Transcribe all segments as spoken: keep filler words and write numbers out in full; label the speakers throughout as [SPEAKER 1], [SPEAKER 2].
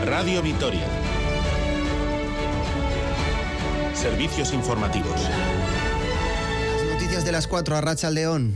[SPEAKER 1] Radio Vitoria. Servicios informativos.
[SPEAKER 2] Las noticias de las cuatro, Arratsaldeon.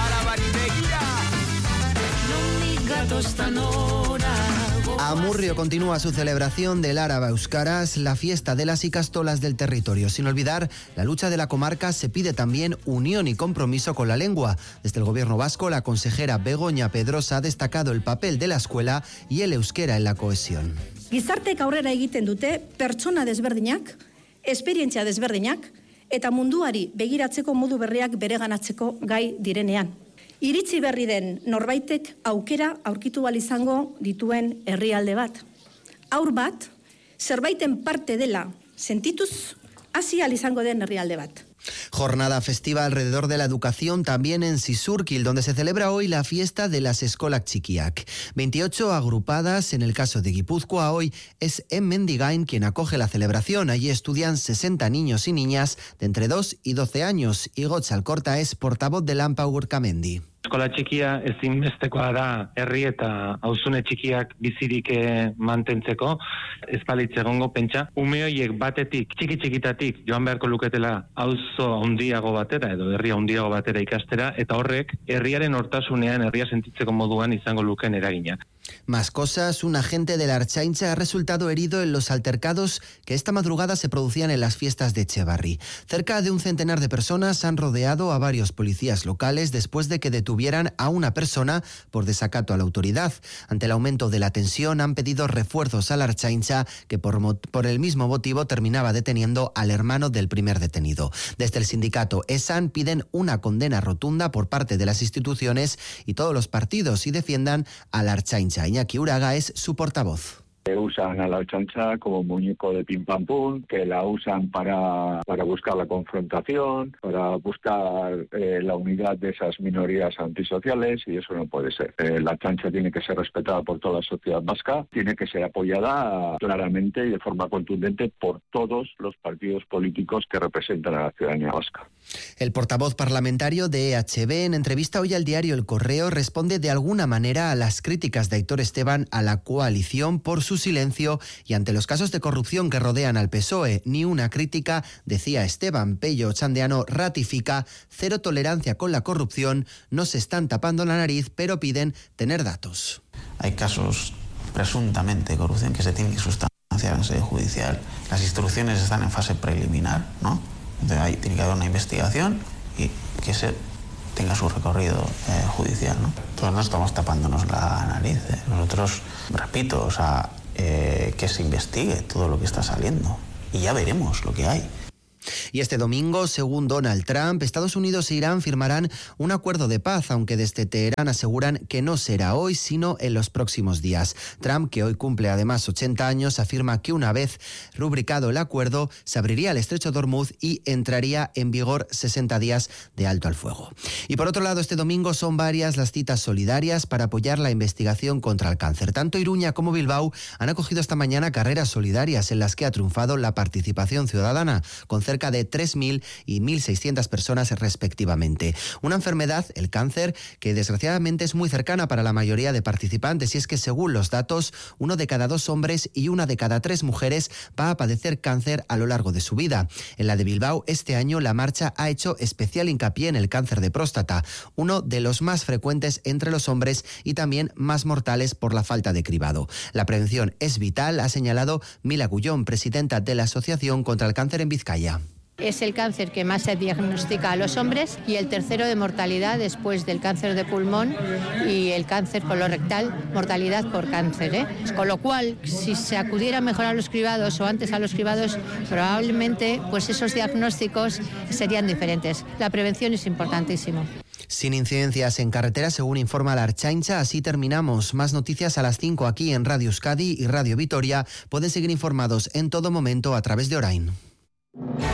[SPEAKER 2] Amurrio continúa su celebración del Áraba Euskaraz, la fiesta de las ikastolas del territorio. Sin olvidar la lucha de la comarca, se pide también unión y compromiso con la lengua. Desde el gobierno vasco, la consejera Begoña Pedrosa ha destacado el papel de la escuela y el euskera en la cohesión.
[SPEAKER 3] Gizartek aurrera egiten dute pertsona desberdinak, esperientzia desberdinak, eta munduari begiratzeko modu berriak bereganatzeko gai direnean. Iritzi berri den norbaitek aukera aurkitu ahal izango dituen herrialde bat. Haur bat, zerbaiten parte dela sentituz, hasi ahal izango den herrialde bat.
[SPEAKER 2] Jornada festiva alrededor de la educación también en Sisurkil, donde se celebra hoy la fiesta de las eskolak txikiak. veintiocho agrupadas, en el caso de Guipúzcoa hoy es en Mendigain quien acoge la celebración. Allí estudian sesenta niños y niñas de entre dos y doce años. Igotz Alkorta es portavoz de Lanpa Urkamendi.
[SPEAKER 4] Eskola txikia ezinbestekoa da herri eta auzune txikiak bizirik mantentzeko, ez balitz egongo pentsa. Ume horiek batetik, txiki txikitatik joan beharko luketela auzo handiago batera edo herria handiago batera ikastera, eta horrek herriaren hortasunean, herria sentitzeko moduan izango lukeen eragina.
[SPEAKER 2] Más cosas, un agente de la Ertzaintza ha resultado herido en los altercados que esta madrugada se producían en las fiestas de Etxebarri. Cerca de un centenar de personas han rodeado a varios policías locales después de que detuvieran a una persona por desacato a la autoridad. Ante el aumento de la tensión han pedido refuerzos a la Ertzaintza, que por, por el mismo motivo terminaba deteniendo al hermano del primer detenido. Desde el sindicato ESAN piden una condena rotunda por parte de las instituciones y todos los partidos y defiendan a la Ertzaintza. Iñaki Uraga es su portavoz.
[SPEAKER 5] Que usan a la Ertzaintza como muñeco de pim pam pum, que la usan para, para buscar la confrontación, para buscar eh, la unidad de esas minorías antisociales, y eso no puede ser. Eh, la Ertzaintza tiene que ser respetada por toda la sociedad vasca, tiene que ser apoyada claramente y de forma contundente por todos los partidos políticos que representan a la ciudadanía vasca.
[SPEAKER 2] El portavoz parlamentario de E H B, en entrevista hoy al diario El Correo, responde de alguna manera a las críticas de Aitor Esteban a la coalición por su silencio y ante los casos de corrupción que rodean al P S O E. Ni una crítica, decía Esteban. Pello Ochandiano ratifica cero tolerancia con la corrupción, no se están tapando la nariz, pero piden tener datos.
[SPEAKER 6] Hay casos presuntamente de corrupción que se tienen que sustanciar en sede judicial. Las instrucciones están en fase preliminar, ¿no? Entonces ahí tiene que haber una investigación y que se tenga su recorrido eh, judicial, ¿no? Pues no estamos tapándonos la nariz. ¿eh? Nosotros, repito, o sea, eh, que se investigue todo lo que está saliendo y ya veremos lo que hay.
[SPEAKER 2] Y este domingo, según Donald Trump, Estados Unidos e Irán firmarán un acuerdo de paz, aunque desde Teherán aseguran que no será hoy, sino en los próximos días. Trump, que hoy cumple además ochenta años, afirma que una vez rubricado el acuerdo, se abriría el estrecho de Hormuz y entraría en vigor sesenta días de alto al fuego. Y por otro lado, este domingo son varias las citas solidarias para apoyar la investigación contra el cáncer. Tanto Iruña como Bilbao han acogido esta mañana carreras solidarias en las que ha triunfado la participación ciudadana, con cerca de tres mil y mil seiscientas personas respectivamente. Una enfermedad, el cáncer, que desgraciadamente es muy cercana para la mayoría de participantes, y es que según los datos, uno de cada dos hombres y una de cada tres mujeres va a padecer cáncer a lo largo de su vida. En la de Bilbao, este año la marcha ha hecho especial hincapié en el cáncer de próstata, uno de los más frecuentes entre los hombres y también más mortales por la falta de cribado. La prevención es vital, ha señalado Mila Gullón, presidenta de la Asociación contra el Cáncer en Vizcaya.
[SPEAKER 7] Es el cáncer que más se diagnostica a los hombres y el tercero de mortalidad después del cáncer de pulmón y el cáncer colorectal, mortalidad por cáncer, ¿eh? Con lo cual, si se acudiera mejor a los cribados o antes a los cribados, probablemente pues esos diagnósticos serían diferentes. La prevención es importantísimo.
[SPEAKER 2] Sin incidencias en carretera, según informa la Ertzaintza. Así terminamos. Más noticias a las cinco aquí en Radio Euskadi y Radio Vitoria. Pueden seguir informados en todo momento a través de Orain.